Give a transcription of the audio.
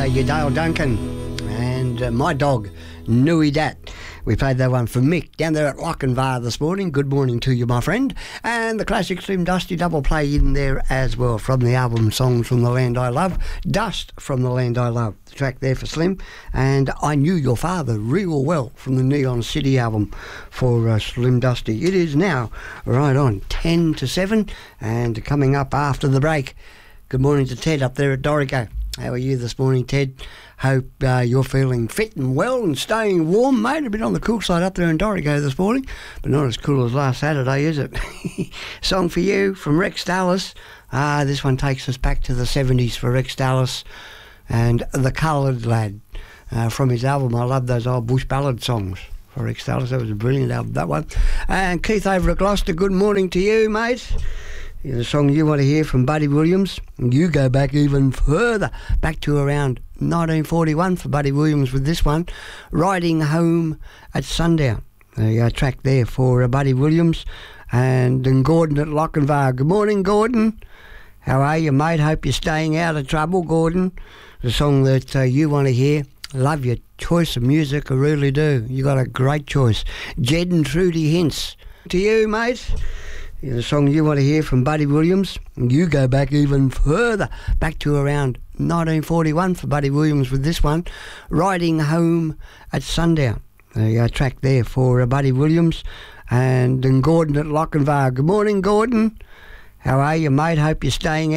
your Dale Duncan and My Dog, Nui Dat. We played that one for Mick down there at Lochinvar this morning. Good morning to you, my friend. And the classic Slim Dusty double play in there as well from the album Songs from the Land I Love. Dust from the Land I Love, the track there for Slim. And I Knew Your Father real well from the Neon City album for Slim Dusty. It is now right on 10 to 7 and coming up after the break. Good morning to Ted up there at Dorigo. How are you this morning, Ted? Hope you're feeling fit and well and staying warm, mate. A bit on the cool side up there in Dorigo this morning, but not as cool as last Saturday, is it? Song for you from Rex Dallas. This one takes us back to the 70s for Rex Dallas and The Coloured Lad. From his album, I love those old bush ballad songs for Rex Dallas. That was a brilliant album, that one. And Keith over at Gloucester, good morning to you, mate. The song you want to hear from Buddy Williams. You go back even further, back to around 1941 for Buddy Williams with this one, Riding Home at Sundown. A track there for Buddy Williams and Gordon at Lochinvar. Good morning, Gordon. How are you, mate? Hope you're staying out of trouble, Gordon. The song that you want to hear. Love your choice of music, I really do. You got a great choice. Jed and Trudy Hints. To you, mate. The song you want to hear from Buddy Williams. You go back even further, back to around 1941 for Buddy Williams with this one, Riding Home at Sundown. A track there for Buddy Williams and Gordon at Lochinvar. Good morning, Gordon. How are you, mate? Hope you're staying out.